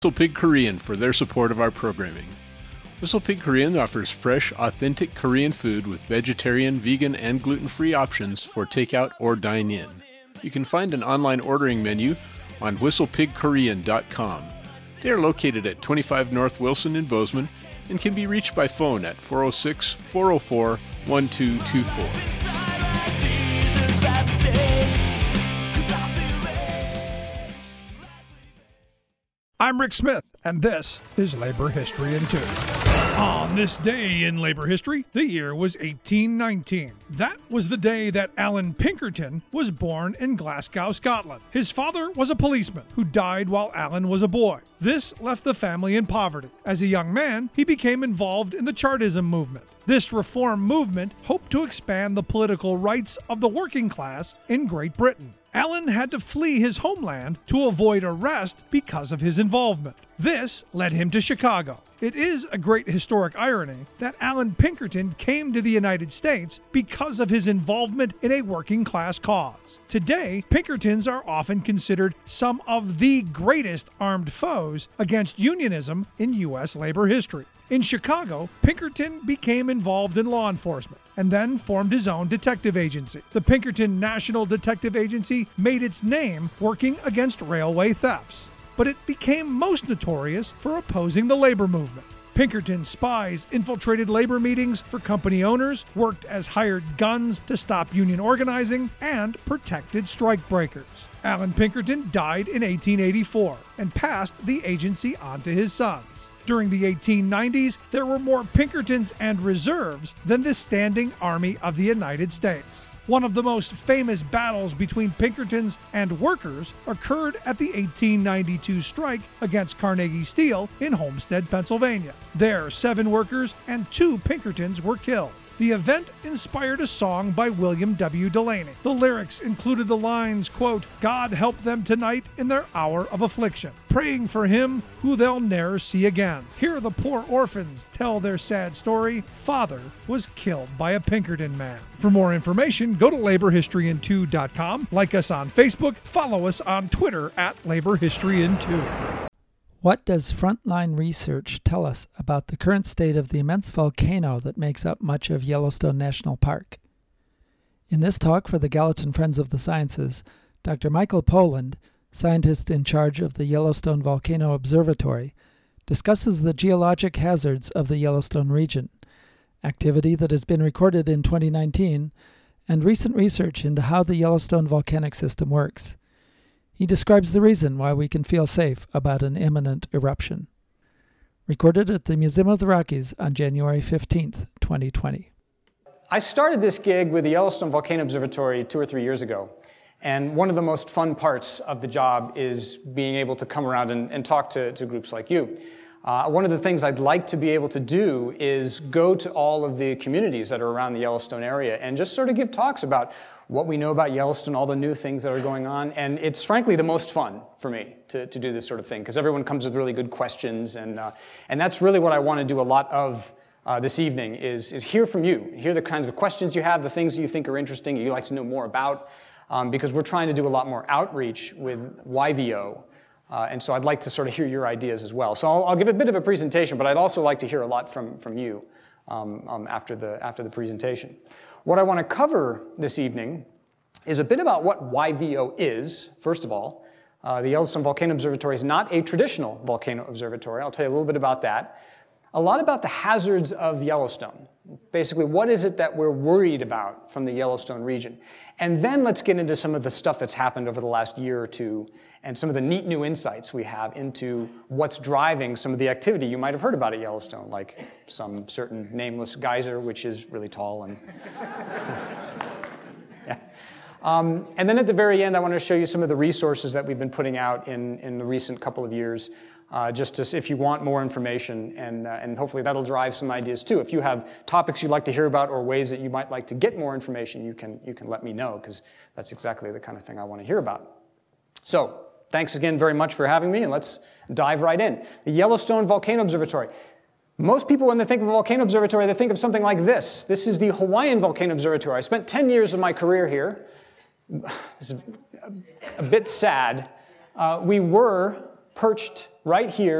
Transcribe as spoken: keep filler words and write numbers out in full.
WhistlePig Korean for their support of our programming. WhistlePig Korean offers fresh, authentic Korean food with vegetarian, vegan, and gluten-free options for takeout or dine-in. You can find an online ordering menu on whistle pig korean dot com. They are located at twenty-five North Wilson in Bozeman and can be reached by phone at four oh six, four oh four, one two two four. I'm Rick Smith, and this is Labor History in Two. On this day in labor history, the year was eighteen nineteen. That was the day that Alan Pinkerton was born in Glasgow, Scotland. His father was a policeman who died while Alan was a boy. This left the family in poverty. As a young man, he became involved in the Chartism movement. This reform movement hoped to expand the political rights of the working class in Great Britain. Alan had to flee his homeland to avoid arrest because of his involvement. This led him to Chicago. It is a great historic irony that Alan Pinkerton came to the United States because of his involvement in a working class cause. Today, Pinkertons are often considered some of the greatest armed foes against unionism in U S labor history. In Chicago, Pinkerton became involved in law enforcement and then formed his own detective agency. The Pinkerton National Detective Agency made its name working against railway thefts, but it became most notorious for opposing the labor movement. Pinkerton spies infiltrated labor meetings for company owners, worked as hired guns to stop union organizing, and protected strikebreakers. Alan Pinkerton died in eighteen eighty-four and passed the agency on to his sons. During the eighteen nineties, there were more Pinkertons and reserves than the standing army of the United States. One of the most famous battles between Pinkertons and workers occurred at the eighteen ninety-two strike against Carnegie Steel in Homestead, Pennsylvania. There, seven workers and two Pinkertons were killed. The event inspired a song by William W. Delaney. The lyrics included the lines, quote, "God help them tonight in their hour of affliction, praying for him who they'll ne'er see again. Hear the poor orphans tell their sad story. Father was killed by a Pinkerton man." For more information, go to labor history in two dot com, like us on Facebook, follow us on Twitter at labor history in two. What does Frontline Research tell us about the current state of the immense volcano that makes up much of Yellowstone National Park? In this talk for the Gallatin Friends of the Sciences, Doctor Michael Poland, scientist in charge of the Yellowstone Volcano Observatory, discusses the geologic hazards of the Yellowstone region, activity that has been recorded in twenty nineteen, and recent research into how the Yellowstone volcanic system works. He describes the reason why we can feel safe about an imminent eruption. Recorded at the Museum of the Rockies on January fifteenth, twenty twenty. I started this gig with the Yellowstone Volcano Observatory two or three years ago. And one of the most fun parts of the job is being able to come around and, and talk to, to groups like you. Uh, one of the things I'd like to be able to do is go to all of the communities that are around the Yellowstone area and just sort of give talks about what we know about Yellowstone, all the new things that are going on. And it's frankly the most fun for me to, to do this sort of thing, because everyone comes with really good questions. And, uh, and that's really what I want to do a lot of uh, this evening is, is hear from you, hear the kinds of questions you have, the things that you think are interesting, you like to know more about, um, because we're trying to do a lot more outreach with Y V O. Uh, and so I'd like to sort of hear your ideas as well. So I'll, I'll give a bit of a presentation, but I'd also like to hear a lot from, from you um, um, after, the, after the presentation. What I want to cover this evening is a bit about what Y V O is, first of all. Uh, the Yellowstone Volcano Observatory is not a traditional volcano observatory. I'll tell you a little bit about that. A lot about the hazards of Yellowstone. Basically, what is it that we're worried about from the Yellowstone region? And then let's get into some of the stuff that's happened over the last year or two and some of the neat new insights we have into what's driving some of the activity you might have heard about at Yellowstone, like some certain nameless geyser, which is really tall. and yeah. Um, and then at the very end, I want to show you some of the resources that we've been putting out in, in the recent couple of years, uh, just to, if you want more information, and, uh, and hopefully that'll drive some ideas too. If you have topics you'd like to hear about or ways that you might like to get more information, you can, you can let me know, because that's exactly the kind of thing I want to hear about. So, thanks again very much for having me, and let's dive right in. The Yellowstone Volcano Observatory. Most people, when they think of a volcano observatory, they think of something like this. This is the Hawaiian Volcano Observatory. I spent ten years of my career here. This is a bit sad. Uh, we were perched right here